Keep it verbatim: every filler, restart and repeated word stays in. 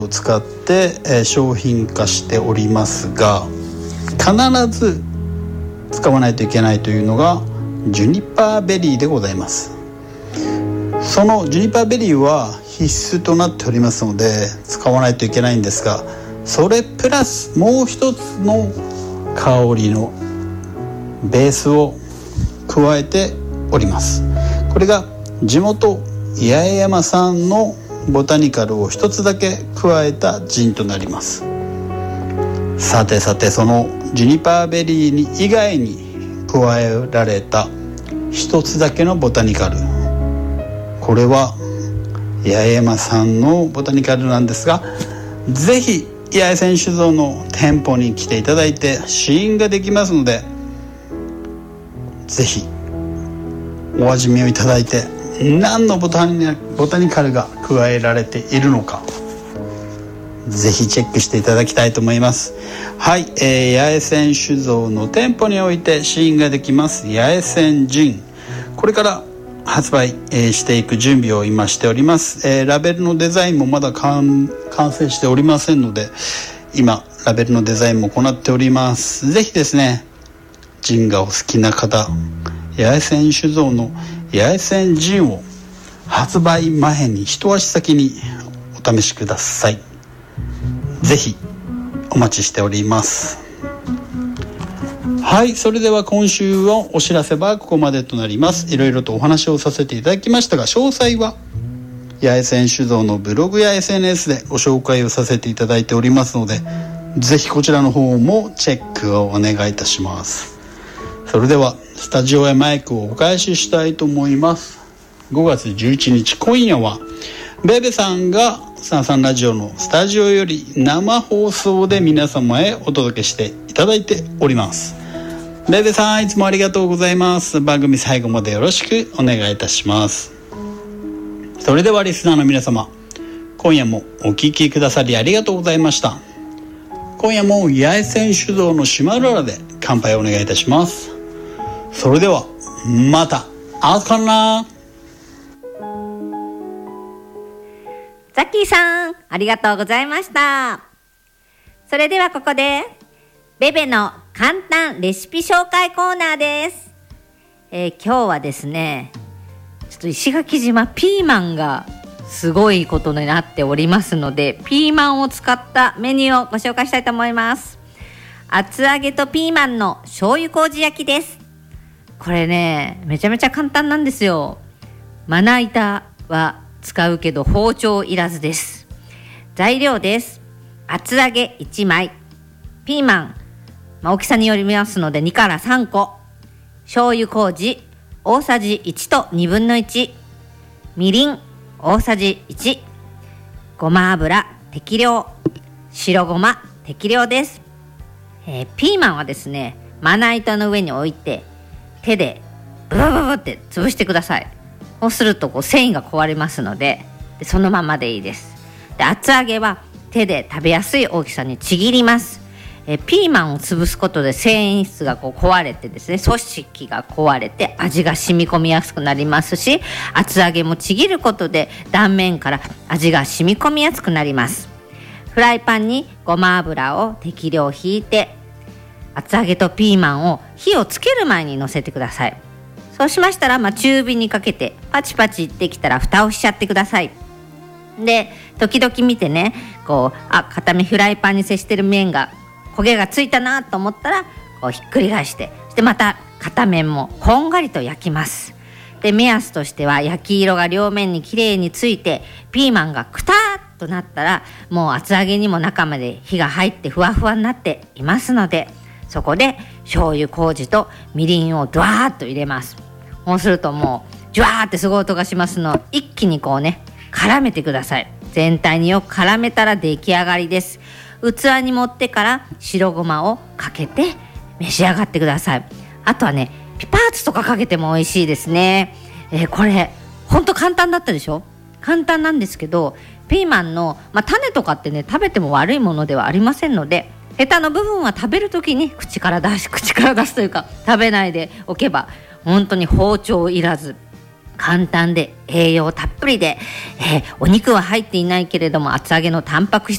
を使って、えー、商品化しておりますが、必ず使わないといけないというのがジュニパーベリーでございます。そのジュニパーベリーは必須となっておりますので使わないといけないんですが、それプラスもう一つの香りのベースを加えております。これが地元八重山産のボタニカルを一つだけ加えたジンとなります。さてさて、そのジュニパーベリーに以外に加えられた一つだけのボタニカル、これは八重山産のボタニカルなんですが、ぜひ八重泉酒造の店舗に来ていただいて試飲ができますので、ぜひお味見をいただいて何のボタニ、ボタニカルが加えられているのかぜひチェックしていただきたいと思います。はい、えー、八重泉酒造の店舗において試飲ができます八重泉ジン、これから発売、えー、していく準備を今しております。えー、ラベルのデザインもまだ完成しておりませんので、今ラベルのデザインも行っております。ぜひですね、ジンがお好きな方、八重泉酒造の八重泉ジンを発売前に一足先にお試しください。ぜひお待ちしております。はい、それでは今週のお知らせはここまでとなります。いろいろとお話をさせていただきましたが、詳細は八重泉酒造のブログや エスエヌエス でご紹介をさせていただいておりますので、ぜひこちらの方もチェックをお願いいたします。それではスタジオへマイクをお返ししたいと思います。ごがつじゅういちにち、今夜はベベさんがサンサンラジオのスタジオより生放送で皆様へお届けしていただいております。ベベさん、いつもありがとうございます。番組最後までよろしくお願いいたします。それではリスナーの皆様、今夜もお聞きくださりありがとうございました。今夜も八重泉酒造のシマルラで乾杯をお願いいたします。それではまたあすかな。 ザッキーさん、ありがとうございました。それではここでベベの簡単レシピ紹介コーナーです。えー、今日はですね、ちょっと石垣島ピーマンがすごいことになっておりますので、ピーマンを使ったメニューをご紹介したいと思います。厚揚げとピーマンの醤油麹焼きです。これね、めちゃめちゃ簡単なんですよ。まな板は使うけど包丁いらずです。材料です。厚揚げいちまい、ピーマン、まあ、大きさによりますのでにからさんこ、醤油麹大さじいちとにぶんのいち、みりん大さじいち、ごま油適量、白ごま適量です。えー、ピーマンはですね、まな板の上に置いて手でブブブブって潰してください。そうするとこう繊維が壊れますので、でそのままでいいです。で、厚揚げは手で食べやすい大きさにちぎります。えピーマンを潰すことで繊維質がこう壊れてですね、組織が壊れて味が染み込みやすくなりますし、厚揚げもちぎることで断面から味が染み込みやすくなります。フライパンにごま油を適量ひいて、厚揚げとピーマンを火をつける前に乗せてください。そうしましたら、まあ、中火にかけてパチパチいってきたら蓋をしちゃってください。で、時々見てね、こうあ片面フライパンに接してる面が焦げがついたなと思ったら、こうひっくり返して、そしてまた片面もこんがりと焼きます。で、目安としては焼き色が両面にきれいについてピーマンがくたーっとなったら、もう厚揚げにも中まで火が入ってふわふわになっていますので、そこで醤油麹とみりんをドワーッと入れます。そうするともうジュワーってすごい音がしますので、一気にこうね絡めてください。全体によく絡めたら出来上がりです。器に盛ってから白ごまをかけて召し上がってください。あとはね、ピパーツとかかけても美味しいですね。えー、これほんと簡単だったでしょ。簡単なんですけど、ピーマンの、まあ、種とかってね食べても悪いものではありませんので、ヘタの部分は食べるときに口から出し口から出すというか、食べないでおけば本当に包丁いらず簡単で栄養たっぷりで、えー、お肉は入っていないけれども厚揚げのタンパク質